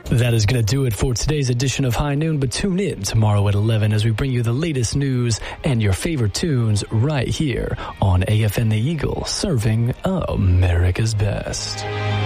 That is going to do it for today's edition of High Noon, but tune in tomorrow at 11 as we bring you the latest news and your favorite tunes right here on AFN The Eagle, serving America's best.